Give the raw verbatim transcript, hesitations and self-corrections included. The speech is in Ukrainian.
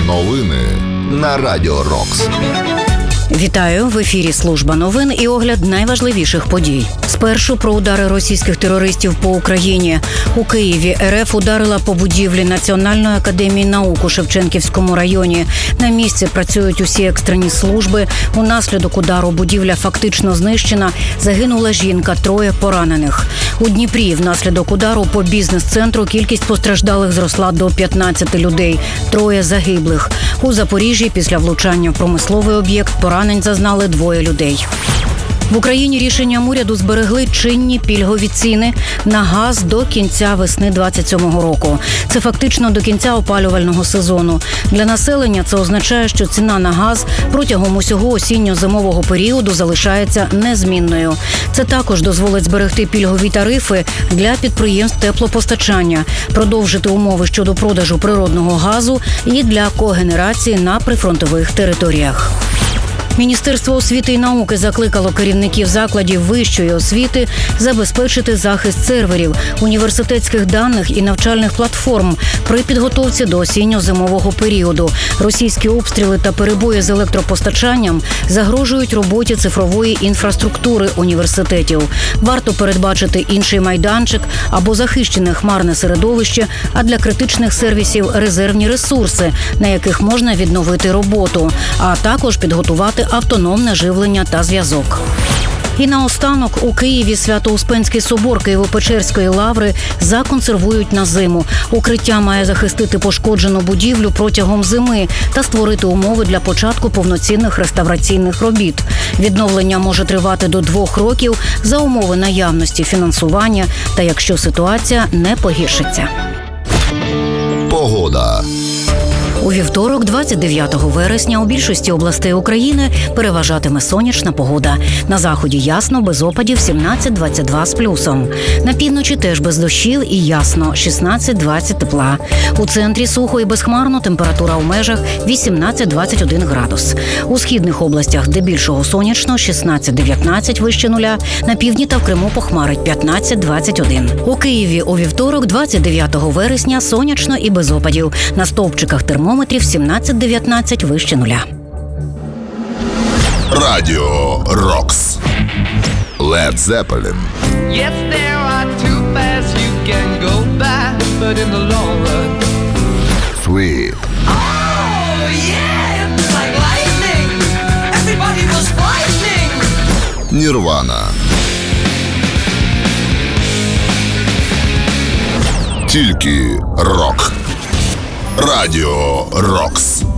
Новини на Радіо Рокс. Вітаю! В ефірі служба новин і огляд найважливіших подій. Спершу про удари російських терористів по Україні. У Києві РФ ударила по будівлі Національної академії наук у Шевченківському районі. На місці працюють усі екстрені служби. Унаслідок удару будівля фактично знищена. Загинула жінка, троє поранених. У Дніпрі внаслідок удару по бізнес-центру кількість постраждалих зросла до п'ятнадцяти людей. Троє загиблих. У Запоріжжі після влучання в промисловий об'єкт поранень зазнали двоє людей. В Україні рішенням уряду зберегли чинні пільгові ціни на газ до кінця весни двадцять сьомого року. Це фактично до кінця опалювального сезону. Для населення це означає, що ціна на газ протягом усього осінньо-зимового періоду залишається незмінною. Це також дозволить зберегти пільгові тарифи для підприємств теплопостачання, продовжити умови щодо продажу природного газу і для когенерації на прифронтових територіях. Міністерство освіти і науки закликало керівників закладів вищої освіти забезпечити захист серверів, університетських даних і навчальних платформ при підготовці до осінньо-зимового періоду. Російські обстріли та перебої з електропостачанням загрожують роботі цифрової інфраструктури університетів. Варто передбачити інший майданчик або захищене хмарне середовище, а для критичних сервісів – резервні ресурси, на яких можна відновити роботу, а також підготувати автономне живлення та зв'язок. І наостанок у Києві Свято-Успенський собор Києво-Печерської лаври законсервують на зиму. Укриття має захистити пошкоджену будівлю протягом зими та створити умови для початку повноцінних реставраційних робіт. Відновлення може тривати до двох років за умови наявності фінансування та якщо ситуація не погіршиться. Погода. У вівторок, двадцять дев'ятого вересня, у більшості областей України переважатиме сонячна погода. На заході ясно, без опадів сімнадцять двадцять два з плюсом. На півночі теж без дощів і ясно, шістнадцять двадцять тепла. У центрі сухо і безхмарно, температура у межах вісімнадцять двадцять один градус. У східних областях здебільшого сонячно, шістнадцять дев'ятнадцять вище нуля. На півдні та в Криму похмарить п'ятнадцять двадцять один. У Києві у вівторок, двадцять дев'ятого вересня, сонячно і без опадів. На стовпчиках термометрів сімнадцять дев'ятнадцять вище нуля. Радіо Рокс. Led Zeppelin. Yes, there are two paths you can go by, but in the long run. Sweet. Oh, yeah, it's like lightning. Everybody was frightening. Nirvana. Тільки рок. Радіо Рокс.